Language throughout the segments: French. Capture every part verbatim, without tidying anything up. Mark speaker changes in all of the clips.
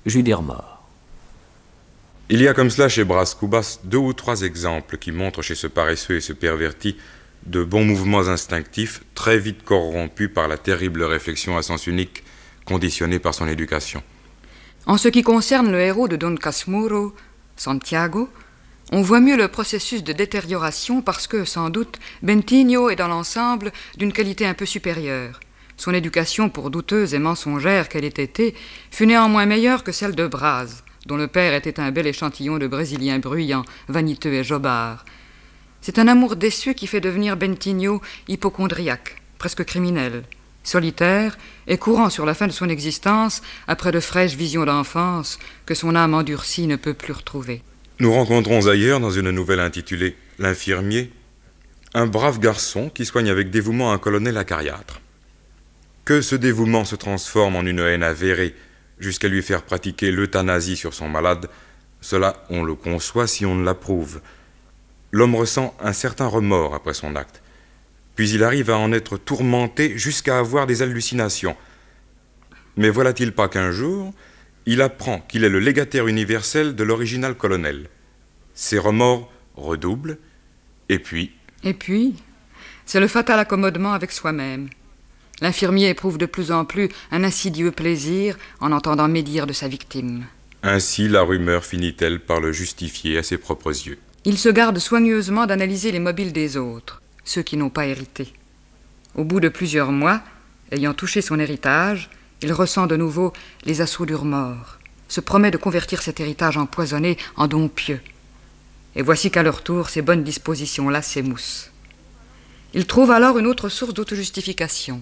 Speaker 1: j'eus des remords.
Speaker 2: Il y a comme cela chez Bras Cubas deux ou trois exemples qui montrent chez ce paresseux et ce perverti de bons mouvements instinctifs très vite corrompus par la terrible réflexion à sens unique conditionnée par son éducation.
Speaker 3: En ce qui concerne le héros de Don Casmurro, Santiago, on voit mieux le processus de détérioration parce que, sans doute, Bentinho est dans l'ensemble d'une qualité un peu supérieure. Son éducation, pour douteuse et mensongère qu'elle ait été, fut néanmoins meilleure que celle de Braz, dont le père était un bel échantillon de Brésilien bruyant, vaniteux et jobard. C'est un amour déçu qui fait devenir Bentinho hypocondriaque, presque criminel, solitaire et courant sur la fin de son existence après de fraîches visions d'enfance que son âme endurcie ne peut plus retrouver.
Speaker 2: Nous rencontrons ailleurs, dans une nouvelle intitulée « L'infirmier », un brave garçon qui soigne avec dévouement un colonel acariâtre. Que ce dévouement se transforme en une haine avérée jusqu'à lui faire pratiquer l'euthanasie sur son malade, cela on le conçoit si on ne l'approuve. L'homme ressent un certain remords après son acte, puis il arrive à en être tourmenté jusqu'à avoir des hallucinations. Mais voilà-t-il pas qu'un jour, il apprend qu'il est le légataire universel de l'original colonel. Ses remords redoublent, et puis...
Speaker 3: Et puis, c'est le fatal accommodement avec soi-même. L'infirmier éprouve de plus en plus un insidieux plaisir en entendant médire de sa victime.
Speaker 2: Ainsi la rumeur finit-elle par le justifier à ses propres yeux.
Speaker 3: Il se garde soigneusement d'analyser les mobiles des autres, ceux qui n'ont pas hérité. Au bout de plusieurs mois, ayant touché son héritage, il ressent de nouveau les assauts du remords, se promet de convertir cet héritage empoisonné en don pieux. Et voici qu'à leur tour, ces bonnes dispositions-là s'émoussent. Il trouve alors une autre source d'autojustification,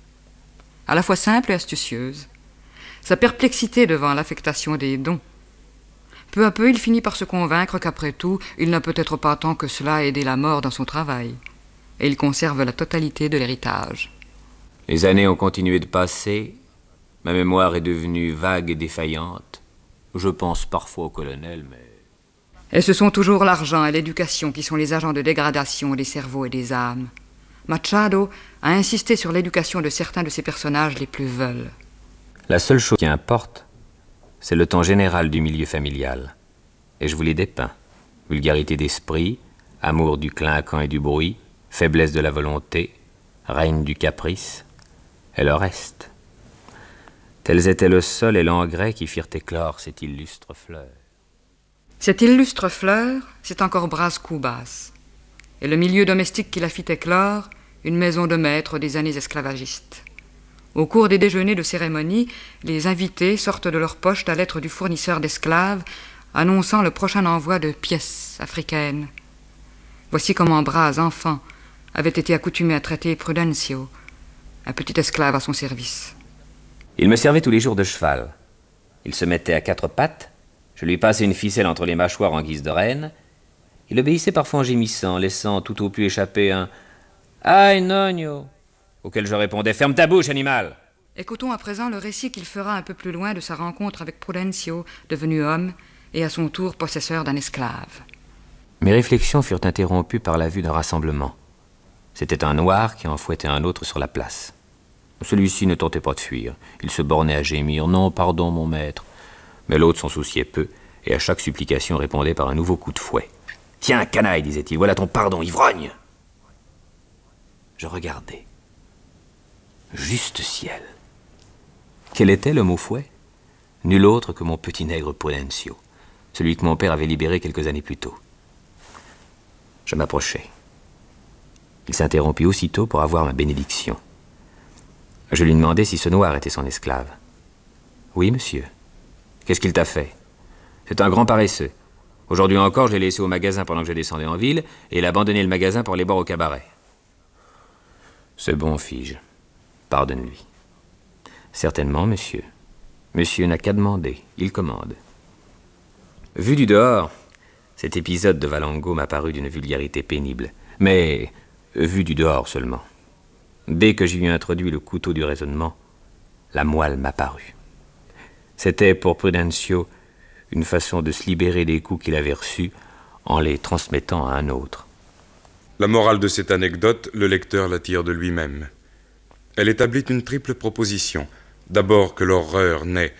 Speaker 3: à la fois simple et astucieuse, sa perplexité devant l'affectation des dons. Peu à peu, il finit par se convaincre qu'après tout, il n'a peut-être pas tant que cela aidé la mort dans son travail, et il conserve la totalité de l'héritage.
Speaker 1: Les années ont continué de passer, ma mémoire est devenue vague et défaillante. Je pense parfois au colonel, mais...
Speaker 3: Et ce sont toujours l'argent et l'éducation qui sont les agents de dégradation des cerveaux et des âmes. Machado a insisté sur l'éducation de certains de ses personnages les plus veuls.
Speaker 1: La seule chose qui importe, c'est le temps général du milieu familial. Et je vous l'ai dépeint. Vulgarité d'esprit, amour du clinquant et du bruit, faiblesse de la volonté, règne du caprice, et le reste. Tels étaient le sol et l'engrais qui firent éclore cette illustre fleur.
Speaker 3: Cette illustre fleur, c'est encore Bras Cubas. Et le milieu domestique qui la fit éclore, une maison de maître des années esclavagistes. Au cours des déjeuners de cérémonie, les invités sortent de leur poche la lettre du fournisseur d'esclaves annonçant le prochain envoi de pièces africaines. Voici comment Bras, enfant, avait été accoutumé à traiter Prudencio, un petit esclave à son service.
Speaker 1: Il me servait tous les jours de cheval. Il se mettait à quatre pattes, je lui passais une ficelle entre les mâchoires en guise de renne. Il obéissait parfois en gémissant, laissant tout au plus échapper un « Aïe, nonno !» auquel je répondais « Ferme ta bouche, animal !»
Speaker 3: Écoutons à présent le récit qu'il fera un peu plus loin de sa rencontre avec Prudencio, devenu homme, et à son tour possesseur d'un esclave.
Speaker 1: Mes réflexions furent interrompues par la vue d'un rassemblement. C'était un noir qui en fouettait un autre sur la place. Celui-ci ne tentait pas de fuir. Il se bornait à gémir « Non, pardon, mon maître !» Mais l'autre s'en souciait peu, et à chaque supplication répondait par un nouveau coup de fouet. « Tiens, canaille, disait-il, voilà ton pardon, ivrogne !» Je regardais. Juste ciel. Quel était le mot fouet? Nul autre que mon petit nègre Prudencio, celui que mon père avait libéré quelques années plus tôt. Je m'approchai. Il s'interrompit aussitôt pour avoir ma bénédiction. Je lui demandai si ce noir était son esclave. « Oui, monsieur. »« Qu'est-ce qu'il t'a fait ?»« C'est un grand paresseux. Aujourd'hui encore, je l'ai laissé au magasin pendant que je descendais en ville, et il a abandonné le magasin pour aller boire au cabaret. »« C'est bon, fis-je. Pardonne-lui. »« Certainement, monsieur. Monsieur n'a qu'à demander. Il commande. » Vu du dehors, cet épisode de Valongo m'a paru d'une vulgarité pénible, mais vu du dehors seulement. Dès que j'y eus introduit le couteau du raisonnement, la moelle m'apparut. C'était pour Prudencio une façon de se libérer des coups qu'il avait reçus en les transmettant à un autre.
Speaker 2: La morale de cette anecdote, le lecteur la tire de lui-même. Elle établit une triple proposition. D'abord que l'horreur naît